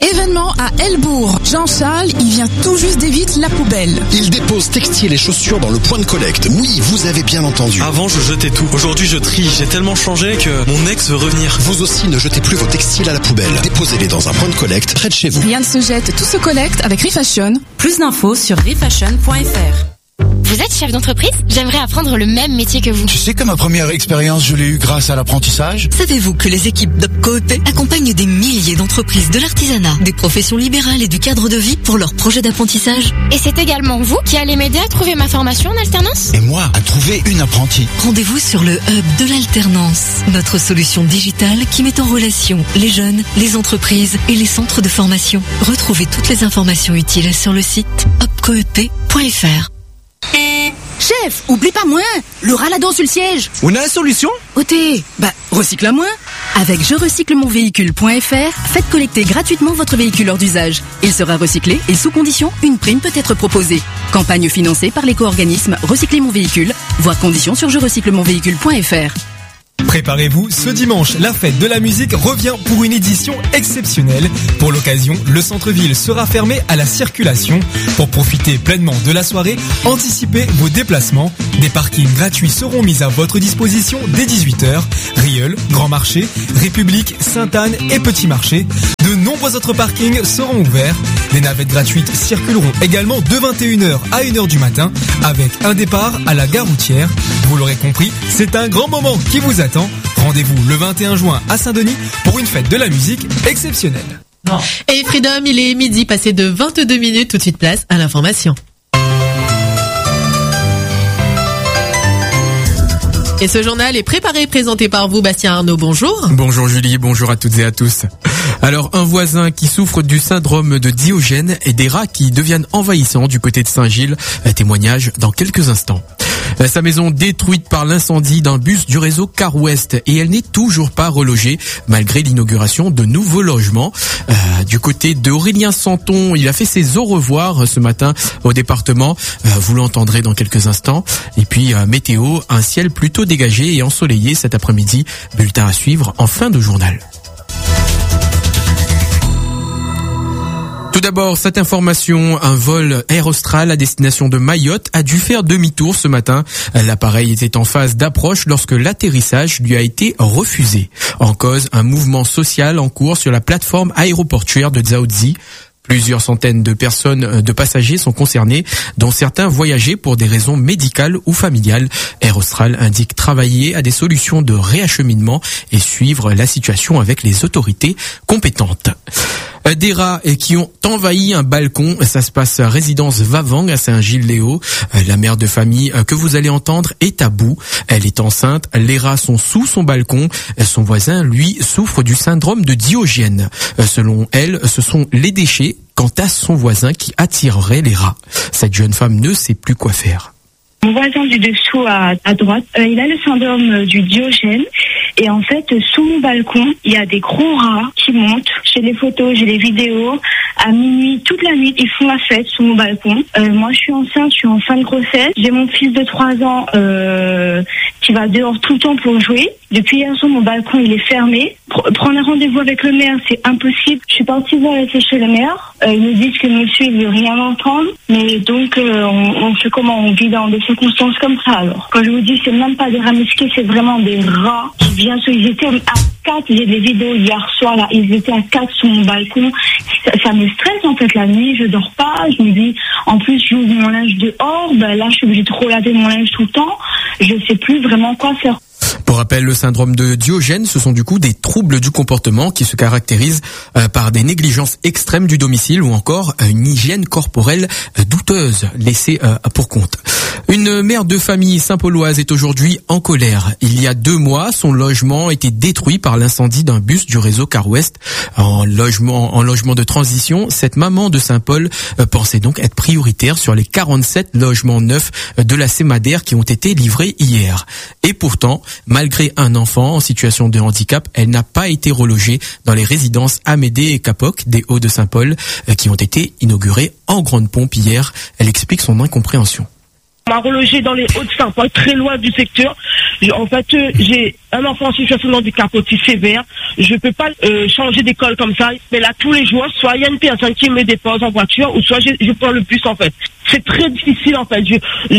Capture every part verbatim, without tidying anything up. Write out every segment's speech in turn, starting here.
Événement à Helbourg. Jean-Charles, il vient tout juste d'éviter la poubelle. Il dépose textiles et chaussures dans le point de collecte. Oui, vous avez bien entendu. Avant, je jetais tout. Aujourd'hui, je trie. J'ai tellement changé que mon ex veut revenir. Vous aussi, ne jetez plus vos textiles à la poubelle. Déposez-les dans un point de collecte près de chez vous. Rien ne se jette, tout se collecte avec Refashion. Plus d'infos sur refashion point f r. Vous êtes chef d'entreprise ? J'aimerais apprendre le même métier que vous. Tu sais que ma première expérience, je l'ai eue grâce à l'apprentissage. Savez-vous que les équipes d'Opcoep accompagnent des milliers d'entreprises de l'artisanat, des professions libérales et du cadre de vie pour leurs projets d'apprentissage ? Et c'est également vous qui allez m'aider à trouver ma formation en alternance ? Et moi, à trouver une apprentie. Rendez-vous sur le Hub de l'alternance, notre solution digitale qui met en relation les jeunes, les entreprises et les centres de formation. Retrouvez toutes les informations utiles sur le site opcoep point f r. Chef, oublie pas moins, le raladon sur le siège. On a une solution ? Ôtez, bah, recycle à moins. Avec je recycle mon véhicule point f r, faites collecter gratuitement votre véhicule hors d'usage. Il sera recyclé et sous condition, une prime peut être proposée. Campagne financée par l'éco-organisme Recycler mon véhicule. Voir conditions sur je recycle mon véhicule point f r. Préparez-vous, ce dimanche, la fête de la musique revient pour une édition exceptionnelle. Pour l'occasion, le centre-ville sera fermé à la circulation. Pour profiter pleinement de la soirée, anticipez vos déplacements. Des parkings gratuits seront mis à votre disposition dès dix-huit heures. Rieul, Grand Marché, République, Sainte-Anne et Petit Marché. De nombreux autres parkings seront ouverts. Des navettes gratuites circuleront également de vingt et une heures à une heure du matin avec un départ à la gare routière. Vous l'aurez compris, c'est un grand moment qui vous attend. Rendez-vous le vingt et un juin à Saint-Denis pour une fête de la musique exceptionnelle. Et Freedom, il est midi passé de vingt-deux minutes, tout de suite place à l'information. Et ce journal est préparé et présenté par vous, Bastien Arnaud. Bonjour. Bonjour Julie, bonjour à toutes et à tous. Alors, un voisin qui souffre du syndrome de Diogène et des rats qui deviennent envahissants du côté de Saint-Gilles. Témoignage dans quelques instants. Sa maison détruite par l'incendie d'un bus du réseau Car West et elle n'est toujours pas relogée malgré l'inauguration de nouveaux logements. Euh, du côté de Aurélien Santon, il a fait ses au revoir ce matin au département. Euh, vous l'entendrez dans quelques instants. Et puis euh, météo, un ciel plutôt dégagé et ensoleillé cet après-midi. Bulletin à suivre en fin de journal. Tout d'abord, cette information, un vol Air Austral à destination de Mayotte a dû faire demi-tour ce matin. L'appareil était en phase d'approche lorsque l'atterrissage lui a été refusé. En cause, un mouvement social en cours sur la plateforme aéroportuaire de Dzaoudzi. Plusieurs centaines de personnes, de passagers sont concernés, dont certains voyageaient pour des raisons médicales ou familiales. Air Austral indique travailler à des solutions de réacheminement et suivre la situation avec les autorités compétentes. Des rats qui ont envahi un balcon, ça se passe à résidence Vavang à Saint-Gilles-Léo. La mère de famille que vous allez entendre est à bout. Elle est enceinte, les rats sont sous son balcon. Son voisin, lui, souffre du syndrome de Diogène. Selon elle, ce sont les déchets quant à son voisin qui attirerait les rats. Cette jeune femme ne sait plus quoi faire. Mon voisin du dessous à, à droite, euh, il a le syndrome du Diogène. Et en fait, sous mon balcon, il y a des gros rats qui montent. J'ai les photos, j'ai les vidéos. À minuit, toute la nuit, ils font la fête sous mon balcon. Euh, moi, je suis enceinte, je suis en fin de grossesse. J'ai mon fils de trois ans euh, qui va dehors tout le temps pour jouer. Depuis hier soir, mon balcon, il est fermé. Pr- prendre un rendez-vous avec le maire, c'est impossible. Je suis partie voir les chez le maire. Euh, ils me disent que monsieur, il veut rien entendre. Mais donc, euh, on, on fait comment? On vit dans des circonstances comme ça, alors. Quand je vous dis, c'est même pas des rats musqués, c'est vraiment des rats qui viennent. Ils étaient à quatre, j'ai des vidéos hier soir, là, ils étaient à quatre sur mon balcon. Ça, ça me stresse, en fait, la nuit, je dors pas. Je me dis, en plus, j'ouvre mon linge dehors. Ben là, je suis obligée de relaver mon linge tout le temps. Je sais plus vraiment quoi faire. Pour rappel, le syndrome de Diogène, ce sont du coup des troubles du comportement qui se caractérisent euh, par des négligences extrêmes du domicile ou encore euh, une hygiène corporelle euh, douteuse laissée euh, pour compte. Une mère de famille saint-pauloise est aujourd'hui en colère. Il y a deux mois, son logement était détruit par l'incendie d'un bus du réseau Car West. En logement, en logement de transition, cette maman de Saint-Paul euh, pensait donc être prioritaire sur les quarante-sept logements neufs de la Sémadère qui ont été livrés hier. Et pourtant, malgré un enfant en situation de handicap, elle n'a pas été relogée dans les résidences Amédée et Capoc des Hauts-de-Saint-Paul qui ont été inaugurées en grande pompe hier. Elle explique son incompréhension. On m'a relogé dans les Hauts-de-Seine, pas très loin du secteur. En fait, euh, j'ai un enfant en situation de handicap autisme sévère. Je peux pas euh, changer d'école comme ça. Mais là, tous les jours, soit il y a une personne qui me dépose en voiture, ou soit je, je prends le bus, en fait. C'est très difficile, en fait. Je,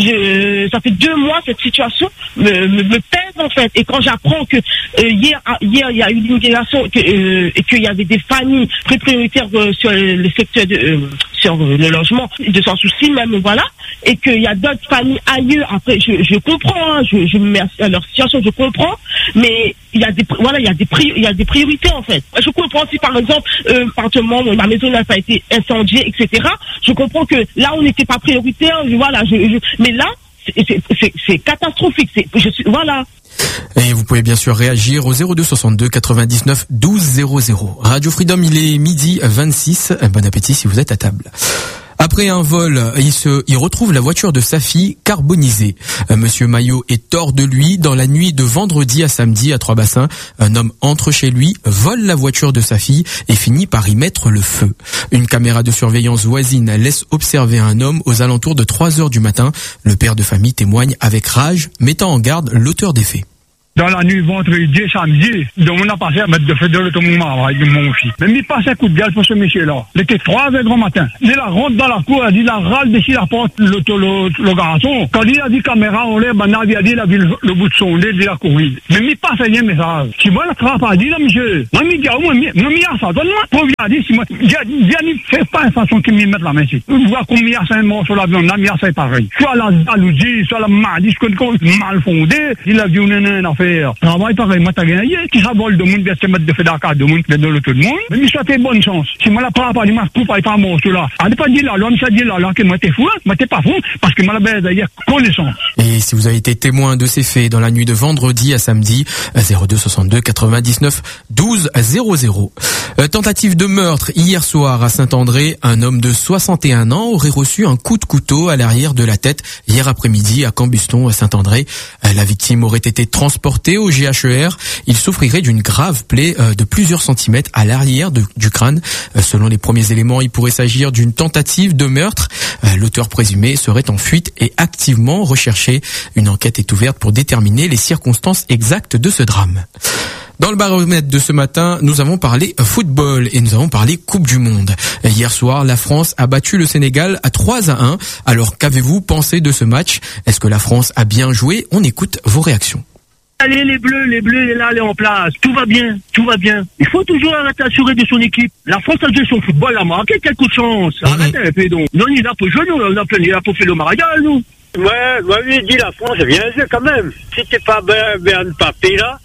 je, ça fait deux mois, cette situation me, me, me pèse, en fait. Et quand j'apprends que euh, hier, hier, il y a eu une immigration que, euh, et qu'il y avait des familles très prioritaires euh, sur le secteur de, euh, sur le logement, de sans souci même, voilà, et qu'il y a d'autres familles ailleurs. Après, je, je comprends, hein, je, je me mets à leur situation, je comprends, mais il y a des, voilà, il y a des pri- il y a des priorités, en fait. Je comprends si, par exemple, euh, appartement, ma maison n'a pas été incendiée, et cetera. Je comprends que là, on n'était pas prioritaire, voilà, je, je, mais là, c'est, c'est, c'est, c'est catastrophique, c'est, je suis, voilà. Et vous pouvez bien sûr réagir au zéro deux soixante-deux quatre-vingt-dix-neuf douze zéro zéro. Radio Freedom, il est midi vingt-six. Bon appétit si vous êtes à table. Après un vol, il se, il retrouve la voiture de sa fille carbonisée. Monsieur Maillot est hors de lui. Dans la nuit de vendredi à samedi à Trois-Bassins, un homme entre chez lui, vole la voiture de sa fille et finit par y mettre le feu. Une caméra de surveillance voisine laisse observer un homme aux alentours de trois heures du matin. Le père de famille témoigne avec rage, mettant en garde l'auteur des faits. Dans la nuit vendredi, samedi, donc on a passé à mettre de feu de l'automobile avec mon fils. Mais il passe un coup de gaz pour ce monsieur-là. Il était trois heures grand matin. Il la rentre dans la cour, il a dit, la râle d'ici la porte, le, le, le garçon. Quand il a dit caméra en l'air, ben, il a dit, il a vu le, le bout de son nez, il a couru. Mais il passe un message. Si moi, la trappe a dit, là, monsieur, moi, il dit, moi, moi, il y a ça, donne-moi. Pour il a dit, si moi, il a dit, il fait pas une façon qu'il me mette la main ici. Vous voyez combien il y a cinq morts sur l'avion, là, il y a c'est pareil. Soit la jalousie, soit la maladie, mal fondée, il a vu une affaire. Travail pareil, moi t'as gagné, qui rabole de monde, vient se mettre de fait d'accord de monde, de tout le monde. Mais il soit bonne chance. Si moi la parle pas, il m'a coupé pas mort sur là. On n'est pas dit là, l'homme ça dit là, là, que moi t'es fou, moi t'es pas fou, parce que moi la bête d'ailleurs connaissance. Et si vous avez été témoin de ces faits dans la nuit de vendredi à samedi, zéro deux soixante-deux quatre-vingt-dix-neuf douze zéro zéro. Euh, tentative de meurtre hier soir à Saint-André, un homme de soixante et un ans aurait reçu un coup de couteau à l'arrière de la tête hier après-midi à Cambuston à Saint-André. Euh, la victime aurait été transportée au G H E R. Il souffrirait d'une grave plaie euh, de plusieurs centimètres à l'arrière de, du crâne. Euh, selon les premiers éléments, il pourrait s'agir d'une tentative de meurtre. Euh, l'auteur présumé serait en fuite et activement recherché. Une enquête est ouverte pour déterminer les circonstances exactes de ce drame. Dans le baromètre de ce matin, nous avons parlé football et nous avons parlé Coupe du Monde. Hier soir, la France a battu le Sénégal à trois à un. Alors qu'avez-vous pensé de ce match? Est-ce que la France a bien joué? On écoute vos réactions. Allez, les bleus, les bleus, là, elle est en place. Tout va bien, tout va bien. Il faut toujours arrêter d'assurer de son équipe. La France a joué son football, elle a marqué quelques chances. Arrêtez un peu donc. Non, il est là pour jouer, nous, on a plein, il est là pour faire le mariage, nous. Ouais, moi, lui, dit la France, bien joué quand même. Si t'es pas ben, Mbappé, là,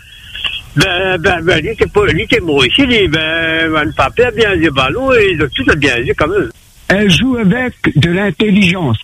ben, ben, ben, lui, t'es pas, lui, t'es mort ici, lui, ben, Mbappé a bien joué le ballon et tout a bien joué quand même. Elle joue avec de l'intelligence.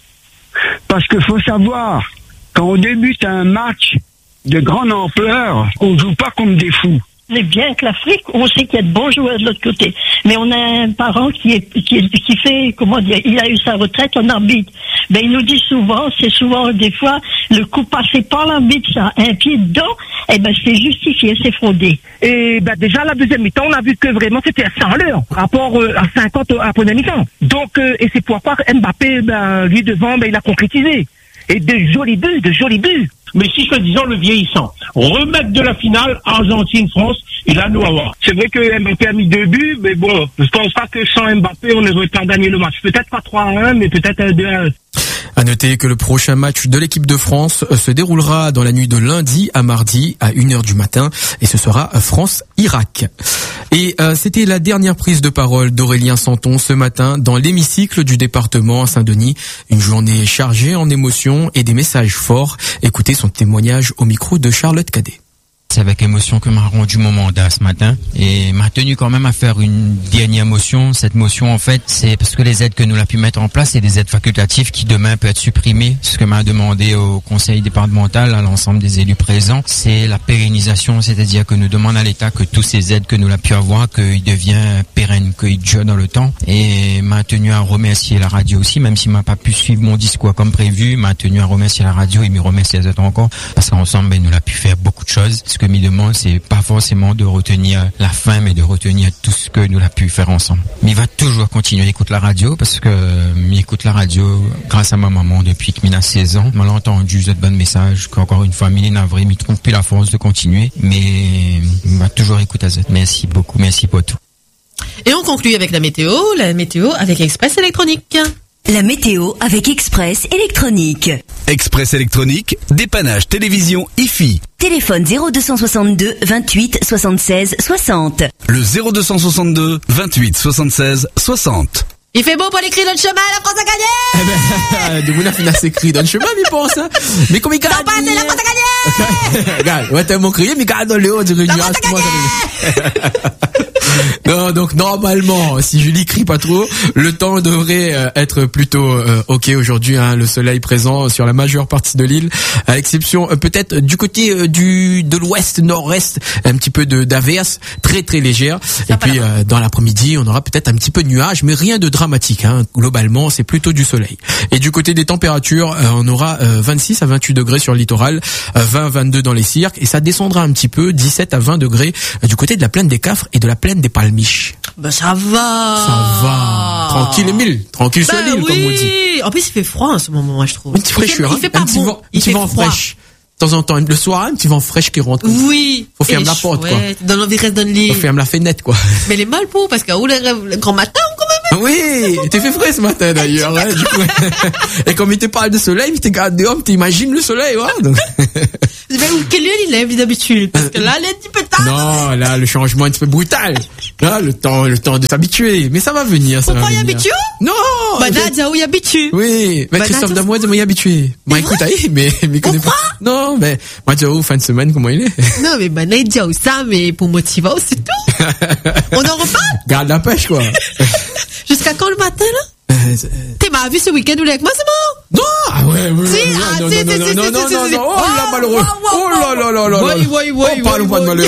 Parce qu'il faut savoir, quand on débute un match de grande ampleur, on joue pas comme des fous. On est bien avec l'Afrique, on sait qu'il y a de bons joueurs de l'autre côté. Mais on a un parent qui est, qui est, qui fait, comment dire, il a eu sa retraite en arbitre. Ben, il nous dit souvent, c'est souvent, des fois, le coup passé par l'arbitre, ça, un pied dedans, eh ben, c'est justifié, c'est fraudé. Et, ben, déjà, la deuxième mi-temps, on a vu que vraiment, c'était à cent à l'heure, rapport euh, à cinquante à la première mi-temps. Donc, euh, et c'est pourquoi Mbappé, ben, lui devant, ben, il a concrétisé. Et de jolis buts, de jolis buts. Mais si soi-disant le vieillissant, remettre de la finale Argentine-France, il a nous à voir. C'est vrai que Mbappé a mis deux buts, mais bon, je pense pas que sans Mbappé, on aurait pas gagné le match. Peut-être pas trois à un, mais peut-être deux à un. À noter que le prochain match de l'équipe de France se déroulera dans la nuit de lundi à mardi à une heure du matin et ce sera France-Irak. Et euh, c'était la dernière prise de parole d'Aurélien Santon ce matin dans l'hémicycle du département à Saint-Denis. Une journée chargée en émotions et des messages forts. Écoutez son témoignage au micro de Charlotte Cadet. C'est avec émotion que m'a rendu mon mandat ce matin et m'a tenu quand même à faire une dernière motion. Cette motion, en fait, c'est parce que les aides que nous avons pu mettre en place, c'est des aides facultatives qui demain peuvent être supprimées. Ce que m'a demandé au conseil départemental, à l'ensemble des élus présents, c'est la pérennisation, c'est-à-dire que nous demandons à l'État que tous ces aides que nous avons pu avoir, qu'ils deviennent pérennes, qu'ils durent dans le temps. Et m'a tenu à remercier la radio aussi, même s'il m'a pas pu suivre mon discours comme prévu, m'a tenu à remercier la radio et me remercier les autres encore, parce qu'ensemble, ben, nous avons pu faire beaucoup de choses. Ce que que m'y demande, c'est pas forcément de retenir la fin, mais de retenir tout ce que nous a pu faire ensemble. Mais il va toujours continuer à écouter la radio parce que il écoute la radio grâce à ma maman depuis que il a seize ans. M'a entendu ce bon message qu'encore une fois, il est navré, il trouve plus la force de continuer, mais il va toujours écouter ça. Merci beaucoup, merci pour tout. Et on conclut avec la météo, la météo avec Express Électronique. La météo avec Express Électronique. Express Électronique, dépannage télévision I F I. Téléphone zéro deux cent soixante-deux vingt-huit soixante-seize soixante. Le zéro deux cent soixante-deux vingt-huit soixante-seize soixante. Il fait beau pour les cris dans le chemin, la France a gagné! Eh ben, de mon affaire, c'est écrit dans le chemin, il pense, hein. Mais comme il gagne. Non, pas, c'est la France a gagné! Regarde, ouais, tellement crié, mais regarde dans le haut, du nuage, comment ça Non, donc normalement, si Julie crie pas trop, le temps devrait euh, être plutôt euh, ok aujourd'hui. Hein, le soleil présent sur la majeure partie de l'île, à l'exception euh, peut-être du côté euh, du de l'ouest, nord-est, un petit peu de d'averse, très très légère. Et puis euh, dans l'après-midi, on aura peut-être un petit peu de nuages, mais rien de dramatique. Hein. Globalement, c'est plutôt du soleil. Et du côté des températures, euh, on aura euh, vingt-six à vingt-huit degrés sur le littoral, euh, vingt à vingt-deux dans les cirques, et ça descendra un petit peu, dix-sept à vingt degrés euh, du côté de la plaine des Cafres et de la plaine des Palmiches. Ben ça va. Ça va. Tranquille Emile, tranquille sur ben l'île oui. comme on dit. En plus il fait froid en ce moment, moi je trouve. Une petite fraîcheur, il fait, il fait pas un petit bon. vent, Il un petit fait vent froid. fraîche. De temps en temps, le soir, un petit vent fraîche qui rentre. Oui. Faut fermer Et la porte, quoi. Dans l'envie reste dans le lit. Faut fermer la fenêtre, quoi. Mais les mal pour parce que où le, le grand matin quand même. Oui, t'es fait frais ce matin d'ailleurs. Hein, du coup. Et comme il te parle de soleil, il te garde dehors, t'imagines le soleil, ouais. Donc. Mais où quelle heure il lève d'habitude? Parce que là, il est un petit peu tard. Non, là, le changement est un petit peu brutal. Là, le temps, le temps de s'habituer. Mais ça va venir, ça Pourquoi va y venir. habitué? Non! Bah, Nadia, où y habitué? Oui, mais bah, Christophe Nadia, Damois, moi y habitué. Moi, écoute, aïe, mais, mais connais pas. Non, mais, moi, tu vois, fin de semaine, comment il est? Non, mais bah, Nadia, où ça, mais pour motiver, c'est tout. On en reparle? Garde la pêche, quoi. Jusqu'à quand le matin, là? Euh, T'es m'as vu ce week-end où il est avec moi, c'est bon? Non! Ah ouais, oui, si, oui, ah, non, si, non, si, non, si, non, si, non, si, non, si, non, oh là, malheureux. Oh là là là là là. Oui, oui, oui. Oh, parlons pas de malheur.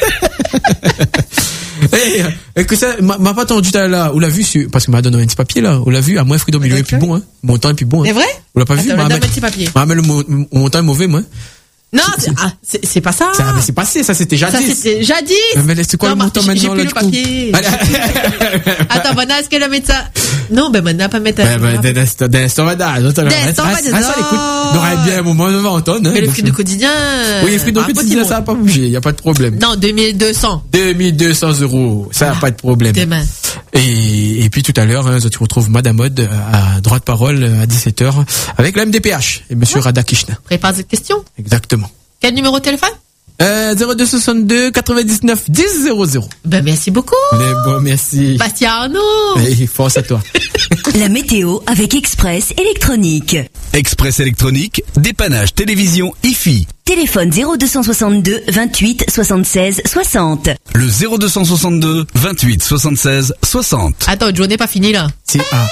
Eh, hey, que ça, m'a, m'a pas entendu tout à l'heure, on l'a vu sur, parce que m'a donné un petit papier là, on l'a vu, à moi, Freedom, il est plus bon, hein. Mon temps est plus bon, hein. C'est vrai? On l'a pas vu, m'a un petit papier. M'a le mon temps est mauvais, moi. Non, c'est, ah, c'est, c'est pas ça. Ça, mais c'est passé, ça c'était jadis. Ça c'était jadis. Mais c'est quoi non, le montant maintenant, là, du coup? J'ai plus le papier. Attends, Vanna, est-ce qu'elle a mis ça? Non, ben, Vanna, pas mettre ça. Ben, ben, d'un Stovada, d'un Stovada. Ah, ça, écoute, on aurait bien un moment de vente, hein. Mais le prix du quotidien. Oui, le prix du quotidien, ça va pas bouger, y a pas de problème. Non, deux mille deux cents. deux mille deux cents euros, ça n'a pas de problème. Demain. Et, et puis tout à l'heure, hein, tu retrouves Madame Mode à droit de parole à dix-sept heures avec la M D P H et Monsieur Radakishna. Prépare cette question. Exactement. Quel numéro de téléphone? Euh, zéro deux soixante-deux quatre-vingt-dix-neuf dix zéro zéro. Ben, merci beaucoup. Mais bon, merci. Bastiano. Et force à toi. La météo avec Express Électronique. Express Électronique, dépannage télévision I F I. Téléphone zéro deux soixante-deux vingt-huit soixante-seize soixante. Le zéro deux soixante-deux vingt-huit soixante-seize soixante. Attends, Joe n'est pas fini là. Si, ah.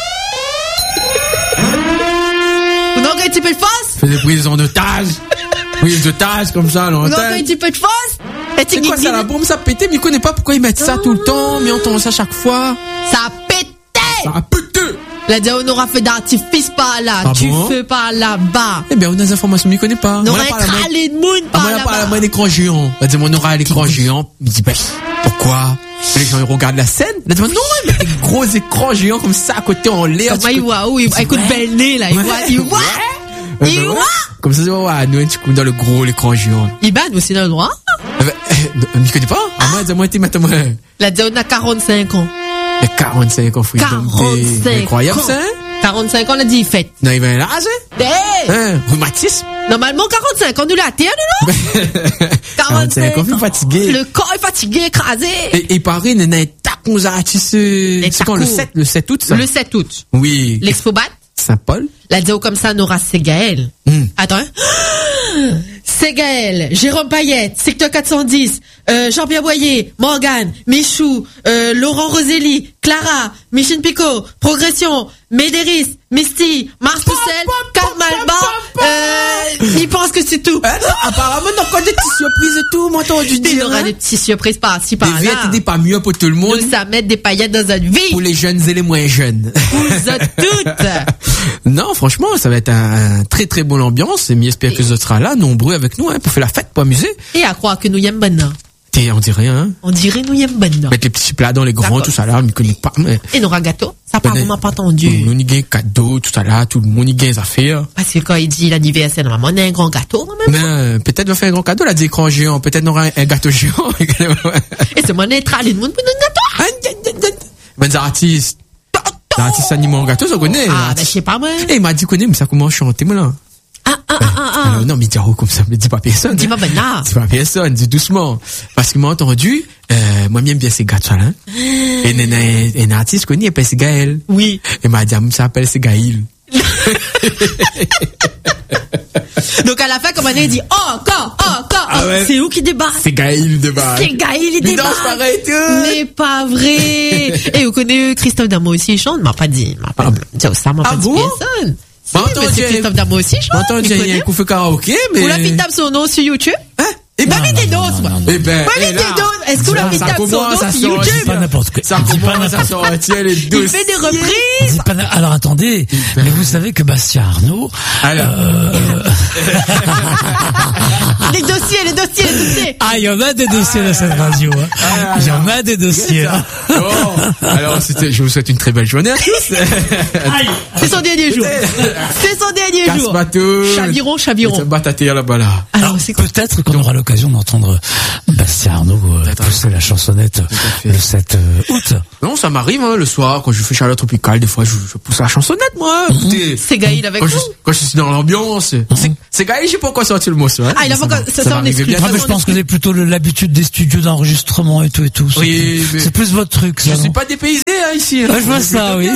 Vous n'avez un petit peu de face? Fais des prises en otage. Prises d'otage comme ça, là. Vous n'avez un petit peu de face? C'est quoi ça, la bombe, ça a pété, mais il connaît pas pourquoi ils mettent ça tout le temps, mais on entend ça chaque fois. Ça a pété! Ça a pété! La dia, on aura fait d'artifice par là, ah tu bon? fais par là-bas. Eh bien, on a des informations, mais il connaît pas. On aurait écrasé de monde par là-bas. On a pas la main d'écran géant. On dit, on aura l'écran géant. Il dit, bah, pourquoi? Les gens, ils regardent la scène. Ils disent, non, mais des gros écrans géants comme ça à côté en l'air. Comme il voit, oui, écoute, belle nez, là, il voit, il voit. Il voit. Comme ça, ouais, nous, tu couches dans le gros, l'écran géant. Il bat, nous, c'est dans le droit. On n'y connaît pas? Ah, moi, dis-moi, t'es maintenant. La dia, on a quarante-cinq ans. Il y a quarante-cinq ans, Freedom. quarante-cinq ans. Incroyable, ça, hein? quarante-cinq ans, on a dit, fête. Non, il va un âge, hein? Hein? Rhumatisme? Normalement, quarante-cinq ans, nous la terre, non? quarante-cinq ans, plus fatigué. Le corps est fatigué, écrasé. Et, et pareil, il y a un tacon, c'est quand le sept, le sept août, ça? Le sept août. Oui. L'Expobat. Saint-Paul. La Dio comme ça, Nora Ségaël. Mm. Attends, hein? Ségaël, Jérôme Payette, Secteur quatre cent dix, euh, Jean-Pierre Boyer, Morgane, Michou, euh, Laurent Roselli, Clara, Michine Picot, Progression, Médéris, Misty, Mars Poussel, Karl Malba, euh, Il pense que c'est tout. Hein, non, apparemment, on a encore des petites surprises et tout, moi, t'as entendu dire. Il y aura hein? des petites surprises par-ci, Des par-là. vertes et des pas mieux pour tout le monde. Nous, ça met des paillettes dans notre vie. Pour les jeunes et les moins jeunes. Vous êtes toutes. Non, franchement, ça va être un, un très très bonne ambiance. Et j'espère que vous serez là, nombreux avec nous, hein, pour faire la fête, pour amuser. Et à croire que nous y aimons bonne. T'es, on dirait, hein. On dirait nous y aimons bonne. Mettre les petits plats dans les grands, D'accord. tout ça là, on ne connaît pas, mais. Et nos gâteaux, ça pas Ben, vraiment pas entendu. Nous, on y gagne cadeaux, tout ça là, tout le monde y gagne des affaires. Parce que quand il dit l'anniversaire de maman, on a un grand gâteau, quand même. Mais, euh, peut-être on fait un grand cadeau, là, des écrans géants, peut-être on aura un, un gâteau géant. Et c'est mon neutre, les monde pour notre gâteau. Ben, des artistes. Des artistes animaux en gâteau, ça connaît. Ah, ben, je sais pas, moi. Eh, il m'a dit, connaît, mais ça commence à chanter, moi, là. Ah, ah, ah, ah, ah. Alors, non, mais dis comme ça, mais dis pas personne. Dis pas ben là. Dis pas personne, dis doucement. Parce que moi, entendu, euh, moi, j'aime bien ces gâteaux, là. Et il y a un artiste connu, il s'appelle Gaël. Oui. Il m'a dit, ça s'appelle c'est Gaël. Donc, à la fin, comme on a dit, oh, encore, oh, encore, Ah ouais. c'est où qui débat? C'est Gaël de base. C'est Gaël, il Il débat. danse pareil, tout. Mais pas vrai. Et vous connaissez Christophe Damo aussi, il chante? M'a pas dit, m'a pas dit. Ça m'a pas Ah dit bon? personne. Si, Bah, mais attends, c'est j'ai- Christophe Damo aussi, chante. Attends, il j'ai connaît. un coup fait karaoké, mais. Vous l'avez tape son nom sur YouTube? Hein? Eh ben, mettez d'autres, moi. Eh ben, Moi, eh mettez là, d'autres. Est-ce que vous l'avez ça tape son commence nom à sur sortir. YouTube? Pas n'importe quoi. Ça Dis pas commence à n'importe quoi. sortir les Il dossiers. fait des reprises. Dis pas na- Alors attendez, mais vous savez que Bastien Arnaud, Alors. euh, Les dossiers, les dossiers, les dossiers. ah, il y en a des dossiers dans cette radio. Hein. Il y en a des dossiers. hein. Bon, alors, c'était, je vous souhaite une très belle journée à tous. C'est son dernier jour. C'est son dernier jour. Casse-bateau. Chaviron, chaviron. Bat à terre là-bas, là. Alors, c'est quoi? Peut-être qu'on aura l'occasion d'entendre Bastien Arnaud euh, pousser la chansonnette fait. le sept euh, août. Non, ça m'arrive, hein, le soir, quand je fais Charlotte Tropicale, des fois, je, je pousse la chansonnette, moi. Écoutez, C'est Gaël avec quand vous. je, quand je suis dans l'ambiance, c'est, c'est Gaël, j'ai pas encore sorti le mot, ça. Hein. Ah, il a pas encore- ça, ça, on m'arrivait exclut. bien. Ah, mais je pense que vous avez plutôt le- l'habitude des studios d'enregistrement et tout et tout. C'est Oui, plus, mais- c'est plus votre truc. Ça, Je non suis pas dépaysé, hein, ici. Ouais, je vois ça, oui.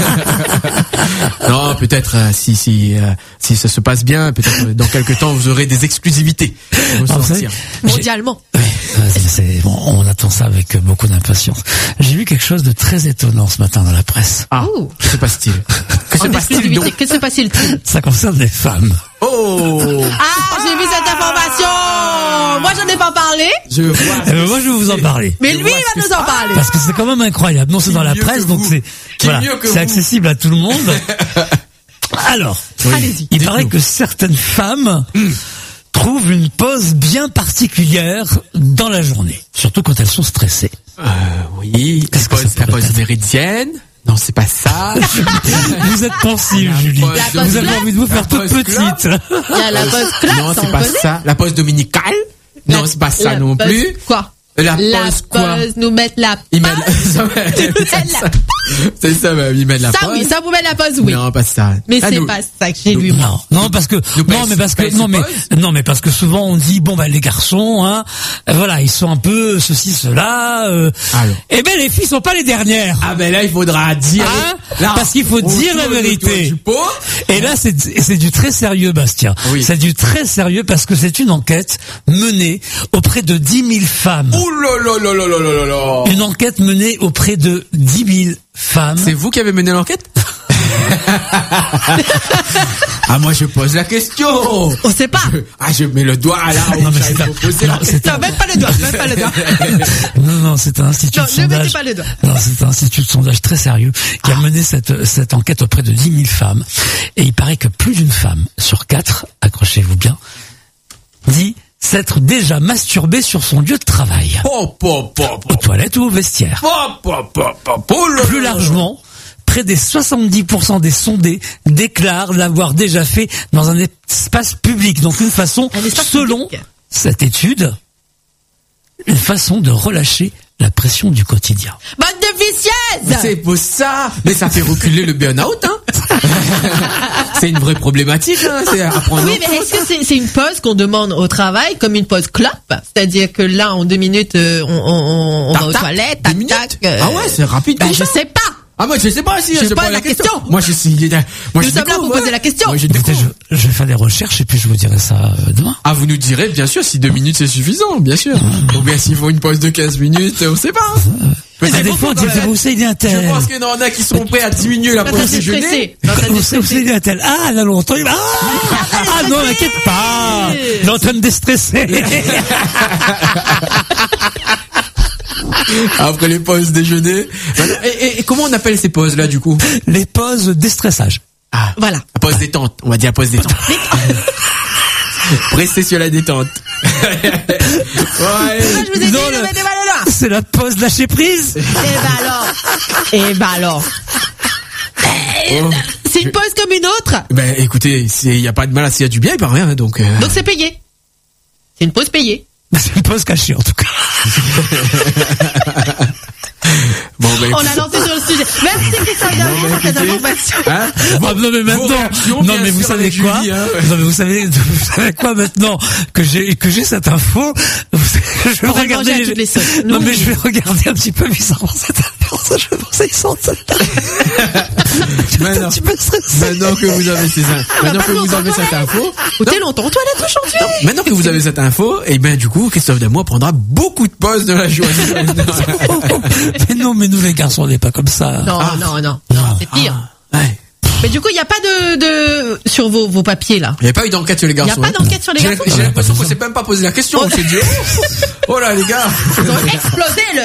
Non, peut-être, euh, si, si, euh, si ça se passe bien, peut-être, euh, dans quelques temps, vous aurez des exclusivités. Pour Ah, vous savez, sortir. Mondialement. Ouais, c'est- c'est- bon, on attend ça avec beaucoup d'impatience. J'ai vu quelque chose de très étonnant ce matin dans la presse. Ah, Ouh. que se passe-t-il? Que se En passe-t-il exclusivité. donc? Que se passe-t-il? Ça concerne les femmes. Oh! Ah, j'ai vu cette information. Moi, j'en ai pas parlé. Je vois. Eh ben, moi, je vais vous en parler. Mais Je lui, vois il ce va que nous en c'est. parler. Parce que c'est quand même incroyable. Non, c'est Qui dans la mieux presse, que donc vous c'est Qui voilà, mieux que c'est vous accessible à tout le monde. Alors, Allez-y. il paraît que certaines femmes trouvent une pause bien particulière dans la journée, surtout quand elles sont stressées. Euh, oui. Qu'est-ce La que ça pause, peut la pause être méridienne. Non, c'est pas ça. Vous êtes pensive, La Julie. pause de- Vous avez envie de vous La faire toute pause petite. Il y a la pause classe, Non, on c'est pas connaît. ça. La pause dominicale. Non, c'est pas ça La non pause- plus. Quoi? La La pause quoi? pause, nous mettre la Ils mettent pause. la... mettent la- C'est ça, même. Ils mettent la Ça, pause. oui, ça vous met la pause, oui. Non, pas ça. Mais Ah, c'est nous- pas ça que j'ai vu, moi. Non, non parce que Nous non passe- mais parce que passe non mais pause. non mais parce que souvent on dit bon bah les garçons hein euh, voilà ils sont un peu ceci cela euh, Alors. et ben les filles sont pas les dernières. Ah ben là, il faudra dire... Hein Là, parce qu'il faut autour dire la de- vérité. du pot. Et là, c'est c'est du très sérieux, Bastien. Oui. C'est du très sérieux parce que c'est une enquête menée auprès de dix mille femmes. Ouh là là là là là là là là. Une enquête menée auprès de dix mille femmes. C'est vous qui avez mené l'enquête? Ah, moi, je pose la question. On sait pas. Ah, je mets le doigt là. Non, mais où c'est j'avais un- proposé non, la- c'est Non, même pas le doigt, même pas le doigt. Non, non, c'est un institut Non, de ne mettez sondage. pas le doigt. Non, c'est un institut de sondage très sérieux qui a mené cette, cette enquête auprès de dix mille femmes. Et il paraît que plus d'une femme sur quatre, accrochez-vous bien, dit s'être déjà masturbée sur son lieu de travail. Pop, pop, pop, Aux toilettes ou au vestiaire. pop, pop, pop, pop. Oh là là. Plus largement, près des soixante-dix pour cent des sondés déclarent l'avoir déjà fait dans un espace public. Donc une façon, Un espace selon public. cette étude, une façon de relâcher la pression du quotidien. Bande de vicieuses. C'est pour ça. Mais ça fait reculer le burn-out, hein. C'est une vraie problématique, hein. C'est à prendre Oui, en mais compte. est-ce que c'est c'est une pause qu'on demande au travail comme une pause clope? C'est-à-dire que là, en deux minutes, euh, on, on, on va Tac, aux tac, toilettes, deux tac, minutes. tac. euh, Ah ouais, c'est rapide ben, comme je ça. sais pas. Ah, moi, je sais pas si Je je pose pose la question. Moi, je suis, moi, Nous je sommes là découvre, pour poser ouais. la question. Moi, je Écoutez, découvre. je, je vais faire des recherches et puis je vous dirai ça euh, demain. Ah, vous nous direz, bien sûr, si deux minutes c'est suffisant, bien sûr. Ou bien s'il faut une pause de quinze minutes, on sait pas. hein. Ça dépend, vous savez, un tel. Je pense qu'il y en a qui sont prêts à diminuer la pause déjeuner. Vous savez, un tel. Ah, là, longtemps. Ah, ah non, t'inquiète pas. Il est en train de déstresser. Après les pauses déjeuner. Et, et, et comment on appelle ces pauses là du coup? Les pauses déstressage. Ah, voilà. La pause détente. On va dire pause détente. Pressé sur la détente. Ouais. Je vous ai dit, non, le... le... mettez là. C'est la pause lâcher prise. Et bah alors. Et bah alors. Oh. C'est une pause comme une autre. Ben écoutez, il y a pas de mal à s'il y a du bien, il paraît rien. Donc. Euh... Donc c'est payé. C'est une pause payée. C'est une pause cachée en tout cas. Bon, ben, on a lancé sur le sujet. Merci Christophe Darmon pour cette information. Hein bon, non mais maintenant, non mais vous savez quoi Julie, hein. Non mais vous savez, vous savez quoi maintenant que j'ai que j'ai cette info. Je vais regarder les... les Non mais je vais regarder un petit peu bizarrement cette info. Je vais penser sans maintenant, maintenant que vous avez ces infos, maintenant que vous avez cette info, t'es longtemps aux toilettes aujourd'hui. Maintenant que vous avez cette info, et ben du coup Christophe Damour prendra beaucoup de pauses de la journée. Mais non, mais nous les garçons, on n'est pas comme ça. Non, ah. non, non, non, c'est pire. Ah. Ouais. Mais du coup, il n'y a pas de, de sur vos, vos papiers là. Il n'y a pas eu d'enquête sur les garçons. Il n'y a pas d'enquête sur les garçons. J'ai l'impression qu'on s'est même pas posé la question. On s'est dit, oh là les gars, ils ont explosé le.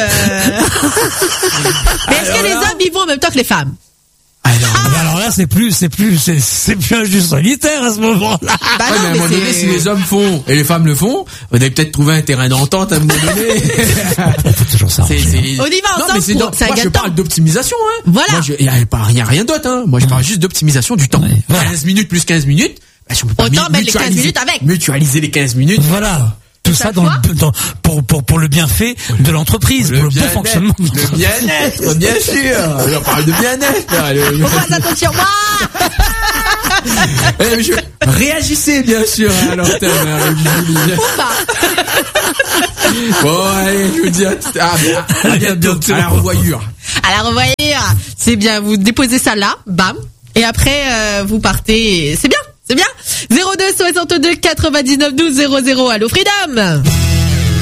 Mais est-ce que les hommes y vont en même temps que les femmes? Alors, ah. alors là, c'est plus, c'est plus, c'est, c'est plus un juste solitaire à ce moment-là. Bah ouais, non, mais à un mais moment donné, si les hommes font et les femmes le font, on avait peut-être trouvé un terrain d'entente à un moment donné. C'est toujours ça. C'est, c'est... On y va ensemble. Non, mais c'est pour... dans... Moi, je parle d'optimisation, hein. Voilà. Moi, il y a pas rien, rien d'autre, hein. Moi, je parle juste d'optimisation du temps. Ouais, voilà. quinze minutes plus quinze minutes. Bah, je peux pas autant mettre les quinze minutes avec. Mutualiser les quinze minutes. Voilà. Tout ça dans, dans, pour, pour, pour le bienfait de l'entreprise, le pour le bon fonctionnement. Le bien-être, bien sûr. On parle de bien-être. On passe attention, moi. Eh, je... Réagissez, bien sûr, à l'antenne. Bon, allez, je vous dis à, à, à bientôt. À la revoyure. À la revoyure. C'est bien, vous déposez ça là, bam. Et après, euh, vous partez. C'est bien. C'est bien. zéro deux soixante-deux quatre-vingt-dix-neuf douze zéro zéro. Allô, Freedom.